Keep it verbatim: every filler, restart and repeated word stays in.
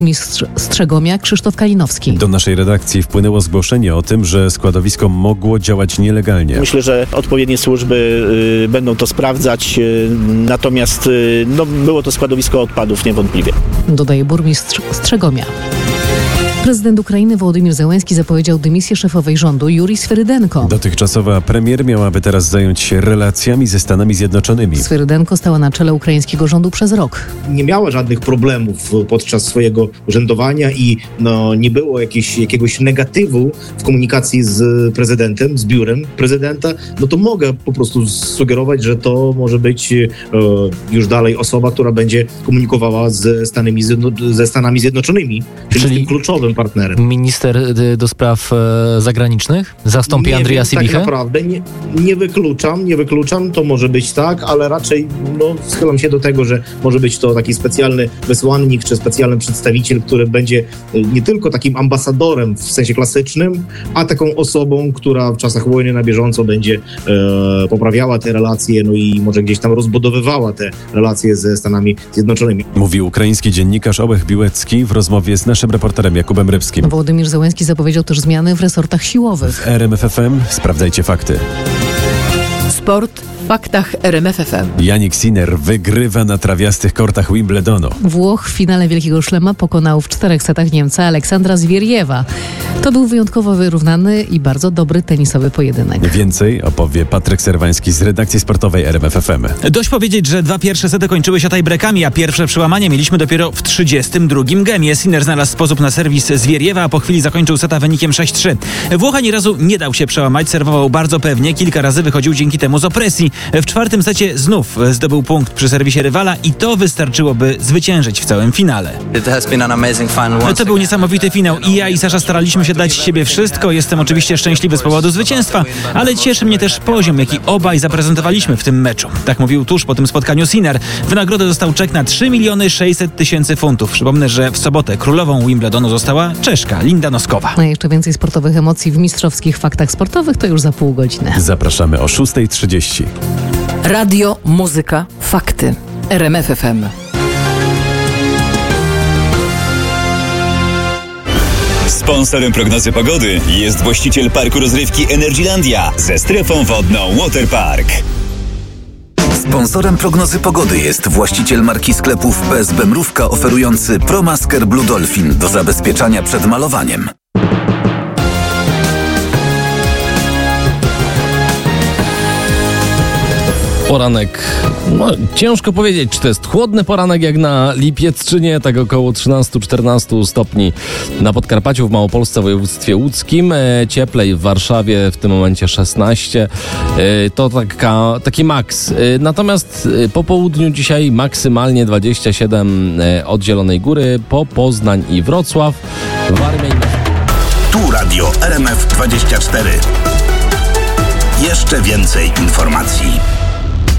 Mistrz Strzegomia Krzysztof Kalinowski. Do naszej redakcji wpłynęło zgłoszenie o tym, że składowisko mogło działać nielegalnie. Myślę, że odpowiednie służby y, będą to sprawdzać, y, natomiast y, no, było to składowisko odpadów niewątpliwie. Dodaje burmistrz Strzegomia. Prezydent Ukrainy Wołodymyr Zełenski zapowiedział dymisję szefowej rządu Julii Swerydenko. Dotychczasowa premier miałaby teraz zająć się relacjami ze Stanami Zjednoczonymi. Swerydenko stała na czele ukraińskiego rządu przez rok. Nie miała żadnych problemów podczas swojego urzędowania i no, nie było jakieś, jakiegoś negatywu w komunikacji z prezydentem, z biurem prezydenta. No to mogę po prostu sugerować, że to może być e, już dalej osoba, która będzie komunikowała ze Stanami, ze Stanami Zjednoczonymi, czyli, czyli z tym kluczowym partnerem. Minister do spraw e, zagranicznych? Zastąpi Andrija Sybichę? Tak naprawdę nie, nie wykluczam, nie wykluczam, to może być tak, ale raczej no, schylam się do tego, że może być to taki specjalny wysłannik czy specjalny przedstawiciel, który będzie nie tylko takim ambasadorem w sensie klasycznym, a taką osobą, która w czasach wojny na bieżąco będzie e, poprawiała te relacje, no i może gdzieś tam rozbudowywała te relacje ze Stanami Zjednoczonymi. Mówi ukraiński dziennikarz Ołech Biłecki w rozmowie z naszym reporterem Jakubem Rybskim. Wołodymyr Zełenski zapowiedział też zmiany w resortach siłowych. W R M F F M sprawdzajcie fakty. Sport w faktach R M F F M. Jannik Sinner wygrywa na trawiastych kortach Wimbledonu. Włoch w finale Wielkiego Szlema pokonał w czterech setach Niemca Aleksandra Zwieriewa. To był wyjątkowo wyrównany i bardzo dobry tenisowy pojedynek. Więcej opowie Patryk Serwański z redakcji sportowej R M F F M. Dość powiedzieć, że dwa pierwsze sety kończyły się tiebreakami, a pierwsze przełamanie mieliśmy dopiero w trzydziestym drugim gemie. Sinner znalazł sposób na serwis Zwieriewa, a po chwili zakończył seta wynikiem sześć trzy. Włoch ani razu nie dał się przełamać, serwował bardzo pewnie, kilka razy wychodził dzięki temu z opresji. W czwartym secie znów zdobył punkt przy serwisie rywala i to wystarczyło, by zwyciężyć w całym finale. To był niesamowity finał i ja i Sasza staraliśmy się dać z siebie wszystko. Jestem oczywiście szczęśliwy z powodu zwycięstwa, ale cieszy mnie też poziom, jaki obaj zaprezentowaliśmy w tym meczu. Tak mówił tuż po tym spotkaniu Sinner. W nagrodę dostał czek na trzy miliony sześćset tysięcy funtów. Przypomnę, że w sobotę królową Wimbledonu została Czeszka Linda Noskowa. A jeszcze więcej sportowych emocji w mistrzowskich faktach sportowych to już za pół godziny. Zapraszamy o szósta trzydzieści. Radio, muzyka, fakty. R M F F M. Sponsorem prognozy pogody jest właściciel parku rozrywki Energylandia ze strefą wodną Waterpark. Sponsorem prognozy pogody jest właściciel marki sklepów P S B Mrówka oferujący ProMasker Blue Dolphin do zabezpieczania przed malowaniem. Poranek, no ciężko powiedzieć, czy to jest chłodny poranek jak na lipiec, czy nie, tak około trzynaście czternaście stopni na Podkarpaciu, w Małopolsce, w województwie łódzkim, e, cieplej w Warszawie w tym momencie szesnaście, e, to taka, taki maks. E, natomiast e, po południu dzisiaj maksymalnie dwadzieścia siedem e, od Zielonej Góry, po Poznań i Wrocław, Warmia i... Tu Radio R M F dwadzieścia cztery. Jeszcze więcej informacji.